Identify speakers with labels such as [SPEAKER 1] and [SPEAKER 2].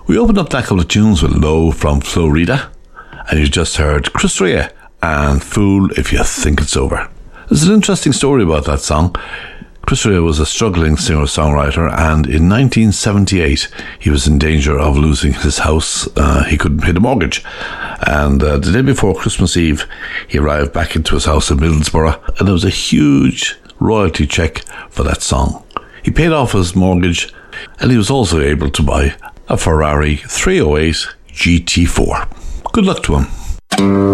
[SPEAKER 1] We opened up that couple of tunes with Low from Florida, and you just heard Chris Rea and Fool If You Think It's Over. There's an interesting story about that song. Chris Rea was a struggling singer-songwriter, and in 1978 he was in danger of losing his house. He couldn't pay the mortgage, and the day before Christmas Eve he arrived back into his house in Middlesbrough, and there was a huge royalty check for that song. He paid off his mortgage, and he was also able to buy a Ferrari 308 GT4. Good luck to him.